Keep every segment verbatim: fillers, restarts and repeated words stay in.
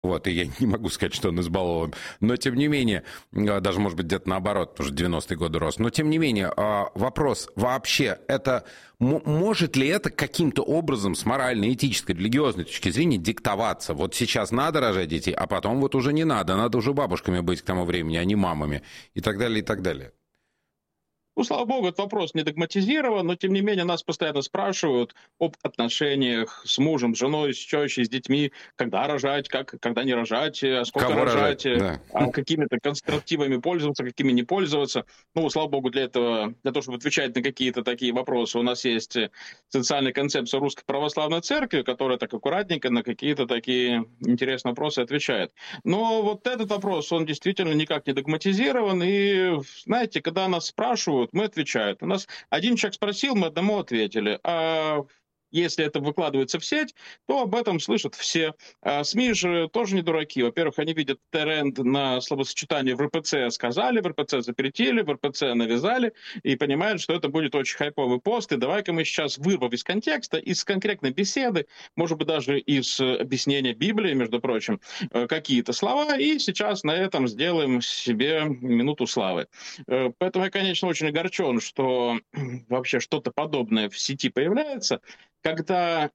Вот, и я не могу сказать, что он избалован. Но, тем не менее, даже, может быть, где-то наоборот, потому что девяностые годы рос. Но, тем не менее, вопрос вообще, это может ли это каким-то образом с моральной, этической, религиозной точки зрения диктоваться? Вот сейчас надо рожать детей, а потом вот уже не надо. Надо уже бабушками быть к тому времени, а не мамами. И так далее, и так далее. Ну, слава богу, этот вопрос не догматизирован, но, тем не менее, нас постоянно спрашивают об отношениях с мужем, с женой, с тещей, с детьми, когда рожать, как, когда не рожать, а сколько Кого рожать, рожать? Да. а какими-то конструктивами пользоваться, какими не пользоваться. Ну, слава богу, для этого, для того, чтобы отвечать на какие-то такие вопросы, у нас есть социальная концепция Русской Православной Церкви, которая так аккуратненько на какие-то такие интересные вопросы отвечает. Но вот этот вопрос, он действительно никак не догматизирован, и, знаете, когда нас спрашивают, мы отвечаем. У нас один человек спросил, мы одному ответили. А если это выкладывается в сеть, то об этом слышат все. А СМИ же тоже не дураки. Во-первых, они видят тренд на словосочетание в эр пэ цэ сказали, в эр пэ цэ запретили, в эр пэ цэ навязали, и понимают, что это будет очень хайповый пост. И давай-ка мы сейчас, вырвав из контекста, из конкретной беседы, может быть, даже из объяснения Библии, между прочим, какие-то слова, и сейчас на этом сделаем себе минуту славы. Поэтому я, конечно, очень огорчен, что вообще что-то подобное в сети появляется, когда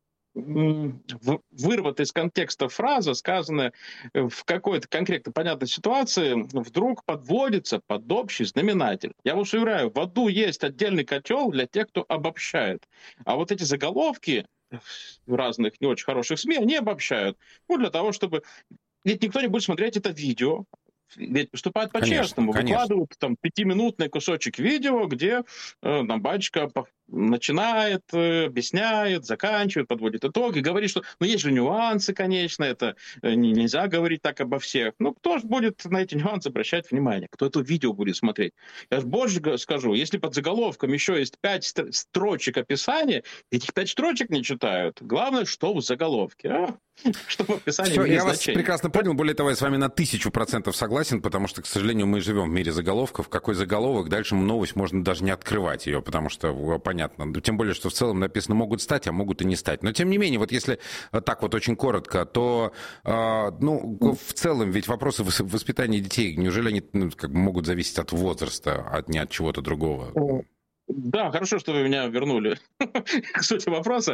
вырвата из контекста фраза, сказанная в какой-то конкретно понятной ситуации, вдруг подводится под общий знаменатель. Я вас уверяю, в аду есть отдельный котел для тех, кто обобщает. А вот эти заголовки разных не очень хороших СМИ, они обобщают. Ну, для того, чтобы... Ведь никто не будет смотреть это видео, ведь поступают по-честному, выкладывают там пятиминутный кусочек видео, где э, там батюшка начинает, э, объясняет, заканчивает, подводит итоги, говорит, что ну есть же нюансы, конечно, это э, нельзя говорить так обо всех. Ну кто же будет на эти нюансы обращать внимание? Кто это видео будет смотреть? Я же больше скажу, если под заголовком еще есть пять строчек описания, этих пять строчек не читают. Главное, что в заголовке. А? Что в описании Все, я значение. вас прекрасно понял. Более того, я с вами на тысячу процентов согласен, потому что, к сожалению, мы живем в мире заголовков. Какой заголовок? Дальше новость можно даже не открывать ее, потому что понятно. Тем более, что в целом написано могут стать, а могут и не стать. Но тем не менее, вот если так вот очень коротко, то э, ну, в целом ведь вопросы воспитания детей, неужели они ну, как бы могут зависеть от возраста, а не от чего-то другого? Да, хорошо, что вы меня вернули к сути вопроса.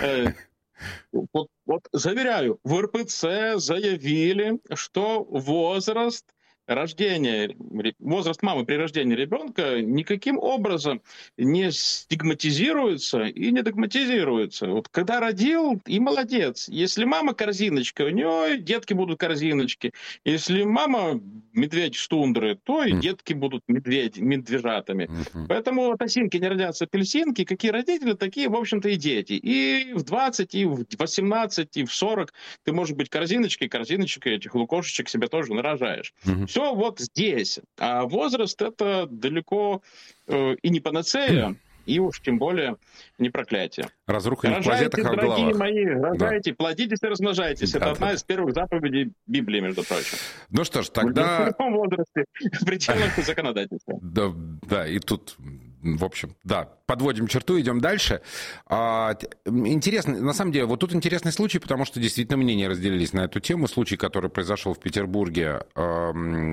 Вот, вот заверяю, в эр пэ цэ заявили, что возраст рождения, возраст мамы при рождении ребенка никаким образом не стигматизируется и не догматизируется. Вот когда родил, и молодец. Если мама корзиночка, у нее детки будут корзиночки. Если мама медведь с тундры, то и детки будут медведь, медвежатами. Uh-huh. Поэтому от осинки не родятся апельсинки. Какие родители, такие, в общем-то, и дети. И в двадцать, и в восемнадцать, и в сорок ты можешь быть корзиночкой, корзиночкой этих лукошечек себе тоже нарожаешь. Uh-huh. Все вот здесь. А возраст — это далеко э, и не панацея, и уж тем более не проклятие. Разруха не в клозетах, а в головах. Дорогие мои, рожайте, да. Плодитесь и размножайтесь. Да, это да, одна да. из первых заповедей Библии, между прочим. Ну что ж, тогда... В любом возрасте, в пределах законодательства. Да, да, и тут... В общем, да, подводим черту, идем дальше. А, интересно, на самом деле, вот тут интересный случай, потому что действительно мнения разделились на эту тему. Случай, который произошел в Петербурге. А,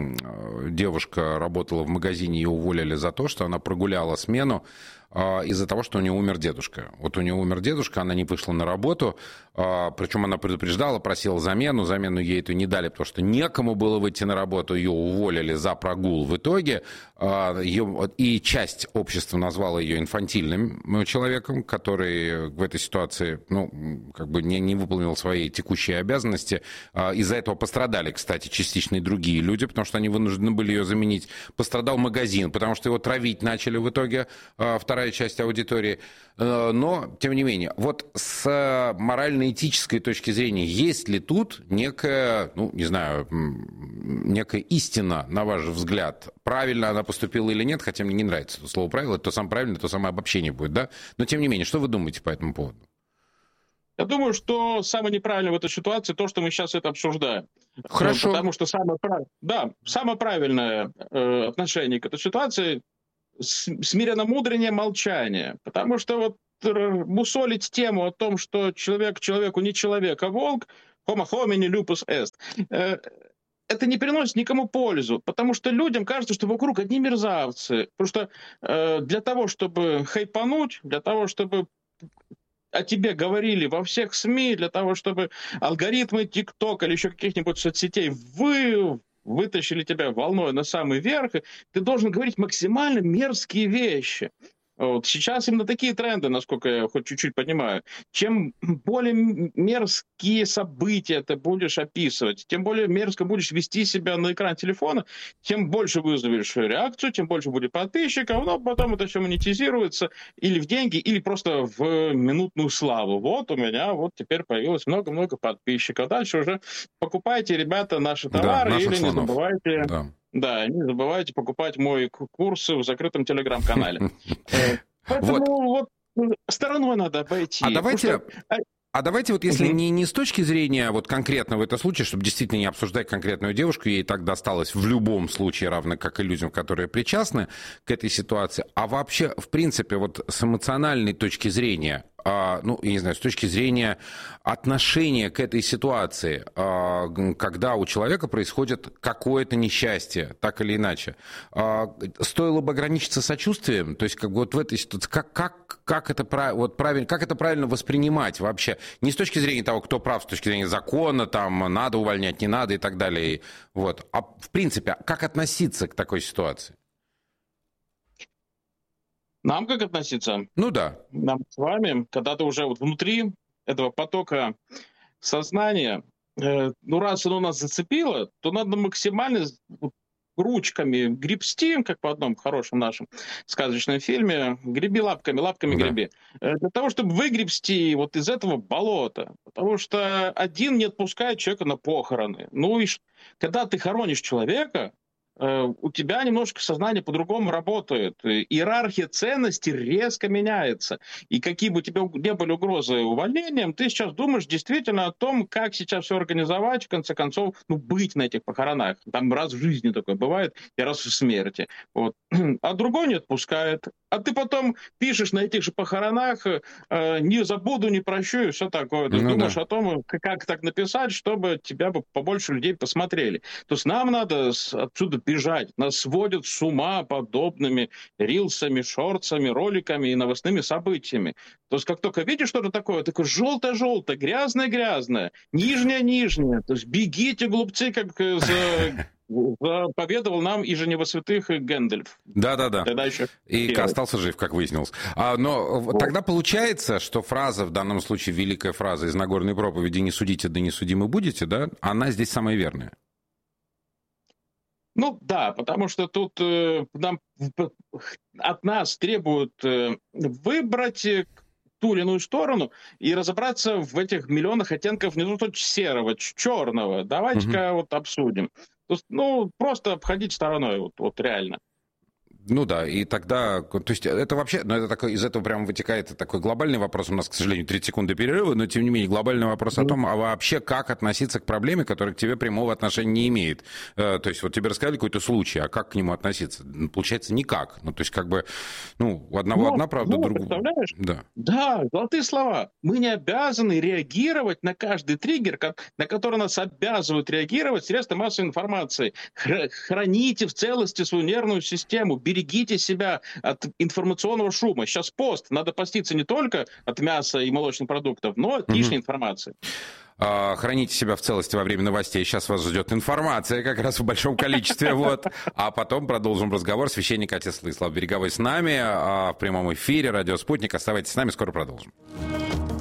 девушка работала в магазине, ее уволили за то, что она прогуляла смену а, из-за того, что у нее умер дедушка. Вот у нее умер дедушка, она не вышла на работу, а, причем она предупреждала, просила замену, замену ей эту не дали, потому что некому было выйти на работу, ее уволили за прогул. В итоге а, ее, и часть общества назвала ее инфантильным человеком, который в этой ситуации, ну, как бы не, не выполнил свои текущие обязанности. Из-за этого пострадали, кстати, частично и другие люди, потому что они вынуждены были ее заменить. Пострадал магазин, потому что его травить начали в итоге, вторая часть аудитории. Но, тем не менее, вот с морально-этической точки зрения, есть ли тут некая, ну, не знаю, некая истина, на ваш взгляд, правильно она поступила или нет, хотя мне не нравится это слово «правило», это то самое правильное, то самое обобщение будет, да? Но, тем не менее, что вы думаете по этому поводу? Я думаю, что самое неправильное в этой ситуации то, что мы сейчас это обсуждаем. Хорошо. Потому что самое, да, самое правильное э, отношение к этой ситуации — смиренно-мудрение, молчание. Потому что вот мусолить тему о том, что человек человеку не человек, а волк, homo homini lupus est. Это не приносит никому пользу, потому что людям кажется, что вокруг одни мерзавцы. Потому что э, для того, чтобы хайпануть, для того, чтобы о тебе говорили во всех СМИ, для того, чтобы алгоритмы ТикТок или еще каких-нибудь соцсетей вы, вытащили тебя волной на самый верх, ты должен говорить максимально мерзкие вещи. Вот. Сейчас именно такие тренды, насколько я хоть чуть-чуть понимаю. Чем более мерзкие события ты будешь описывать, тем более мерзко будешь вести себя на экран телефона, тем больше вызовешь реакцию, тем больше будет подписчиков, но потом это все монетизируется или в деньги, или просто в минутную славу. Вот у меня вот теперь появилось много-много подписчиков. Дальше уже покупайте, ребята, наши товары, да, или слонов. Не забывайте... Да. Да, не забывайте покупать мой курс в закрытом телеграм-канале. Поэтому вот стороной надо обойти. А давайте... А давайте вот если не, не с точки зрения вот конкретного этого случая, чтобы действительно не обсуждать конкретную девушку, ей так досталось в любом случае, равно как и людям, которые причастны к этой ситуации, а вообще, в принципе, вот с эмоциональной точки зрения, а, ну, я не знаю, с точки зрения отношения к этой ситуации, а, когда у человека происходит какое-то несчастье, так или иначе, а, стоило бы ограничиться сочувствием, то есть как бы вот в этой ситуации, как, как, как, это, вот, правильно, как это правильно воспринимать вообще? Не с точки зрения того, кто прав, с точки зрения закона, там, надо увольнять, не надо и так далее, вот. А в принципе, как относиться к такой ситуации? Нам как относиться? Ну да. Нам с вами, когда ты уже вот внутри этого потока сознания, э, ну раз оно нас зацепило, то надо максимально вот, ручками гребсти, как в одном хорошем нашем сказочном фильме, греби лапками, лапками да. греби, э, для того, чтобы выгребсти вот из этого болота. Потому что один не отпускает человека на похороны. Ну и когда ты хоронишь человека, у тебя немножко сознание по-другому работает. Иерархия ценностей резко меняется. И какие бы у тебя не были угрозы увольнением, ты сейчас думаешь действительно о том, как сейчас все организовать, в конце концов, ну, быть на этих похоронах. Там раз в жизни такое бывает, и раз в смерти. Вот. А другой не отпускает. А ты потом пишешь на этих же похоронах э, «не забуду, не прощу» и все такое. Ты ну, думаешь да. о том, как так написать, чтобы тебя бы побольше людей посмотрели. То есть нам надо отсюда бежать. Нас сводят с ума подобными рилсами, шортсами, роликами и новостными событиями. То есть как только видишь что-то такое, такое желто-желто, грязное-грязное, нижнее-нижнее. То есть бегите, глупцы, как за... Поведал нам и Женева святых и Гэндальф. Да-да-да. И первый. Остался жив, как выяснилось. А, но вот. Тогда получается, что фраза, в данном случае великая фраза из Нагорной проповеди «не судите, да не судимы будете», да, она здесь самая верная. Ну да, потому что тут э, нам, от нас требуют э, выбрать ту или иную сторону и разобраться в этих миллионах оттенков не то серого, черного. Давайте-ка угу. вот обсудим. То есть, ну, просто обходить стороной, вот, вот реально. Ну да, и тогда, то есть это вообще, ну это такой, из этого прямо вытекает такой глобальный вопрос, у нас, к сожалению, тридцать секунд до перерыва, но тем не менее глобальный вопрос mm-hmm. о том, а вообще как относиться к проблеме, которая к тебе прямого отношения не имеет. То есть вот тебе рассказали какой-то случай, а как к нему относиться? Получается никак. Ну то есть как бы, ну у одного ну, одна правда, ну, другого... Представляешь? Да. Да, золотые слова. Мы не обязаны реагировать на каждый триггер, на который нас обязывают реагировать средства массовой информации. Храните в целости свою нервную систему, берегите себя от информационного шума. Сейчас пост. Надо поститься не только от мяса и молочных продуктов, но от лишней угу. информации. Храните себя в целости во время новостей. Сейчас вас ждет информация как раз в большом количестве. Вот. А потом продолжим разговор. Священник отец Владислав Береговой с нами в прямом эфире. Радио «Спутник». Оставайтесь с нами, скоро продолжим.